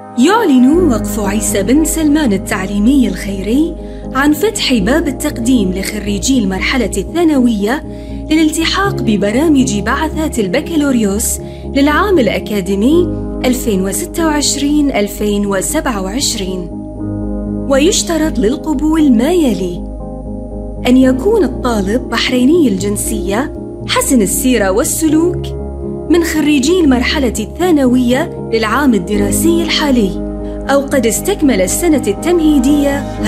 يعلن وقف عيسى بن سلمان التعليمي الخيري عن فتح باب التقديم لخريجي المرحلة الثانوية للالتحاق ببرامج بعثات البكالوريوس للعام الأكاديمي 2026-2027. ويشترط للقبول ما يلي: أن يكون الطالب بحريني الجنسية حسن السيرة والسلوك من خريجي المرحلة الثانوية للعام الدراسي الحالي، أو قد استكمل السنة التمهيدية